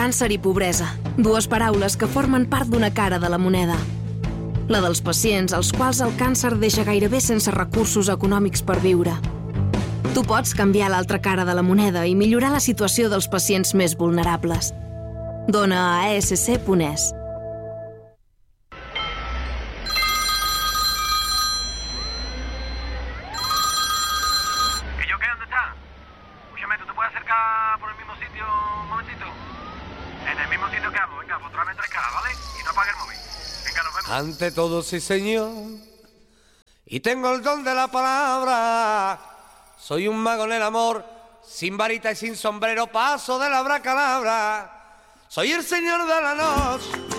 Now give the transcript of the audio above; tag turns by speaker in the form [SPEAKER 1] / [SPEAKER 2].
[SPEAKER 1] càncer i pobresa, dues paraules que formen part d'una cara de la moneda. La dels pacients als quals el càncer deixa gairebé sense recursos econòmics per viure. Tu pots canviar l'altra cara de la moneda i millorar la situació dels pacients més vulnerables. Dona a ESC.es.
[SPEAKER 2] Ante todo, sí, señor, y tengo el don de la palabra. Soy un mago en el amor, sin varita y sin sombrero, paso de la abracadabra. Soy el señor de la noche.